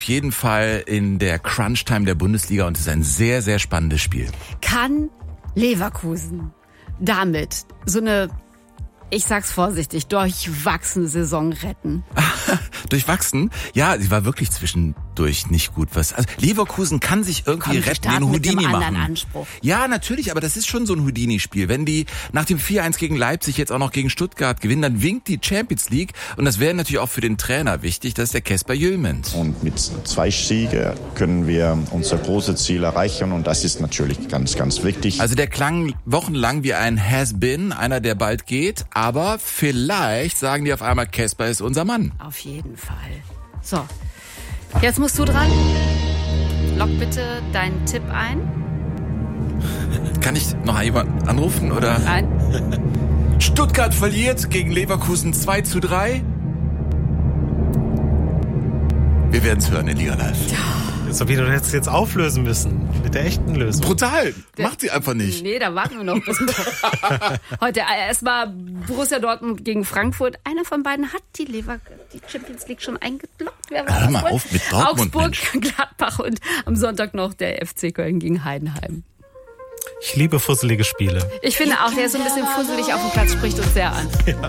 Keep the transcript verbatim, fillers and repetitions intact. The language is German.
Auf jeden Fall in der Crunch-Time der Bundesliga und es ist ein sehr, sehr spannendes Spiel. Kann Leverkusen damit so eine, ich sag's vorsichtig, durchwachsene Saison retten? Durchwachsen? Ja, sie war wirklich zwischendurch nicht gut. Was? Also Leverkusen kann sich irgendwie Komm, retten, den Houdini mit einem machen. anderen Anspruch. Ja, natürlich, aber das ist schon so ein Houdini-Spiel. Wenn die nach dem vier eins gegen Leipzig jetzt auch noch gegen Stuttgart gewinnen, dann winkt die Champions League und das wäre natürlich auch für den Trainer wichtig, das ist der Casper Jöhlmens. Und mit zwei Siegen können wir unser großes Ziel erreichen und das ist natürlich ganz, ganz wichtig. Also der klang wochenlang wie ein Has-Been, einer, der bald geht, aber vielleicht sagen die auf einmal, Casper ist unser Mann. Auf jeden Fall. So, jetzt musst du dran. Log bitte deinen Tipp ein. Kann ich noch jemanden anrufen, oder? Nein. Stuttgart verliert gegen Leverkusen zwei zu drei. Wir werden es hören in Liga Live. So wie du das jetzt auflösen müssen. Mit der echten Lösung. Brutal. Macht sie einfach nicht. Nee, da warten wir noch. Bis heute erstmal Borussia Dortmund gegen Frankfurt. Einer von beiden hat die Lever, die Champions League schon eingeloggt. Wer war Hör das mal wohl? auf mit Dortmund, Augsburg, Mensch. Gladbach und am Sonntag noch der F C Köln gegen Heidenheim. Ich liebe fusselige Spiele. Ich finde auch, der ist so ein bisschen fusselig auf dem Platz, spricht uns sehr an. Ja.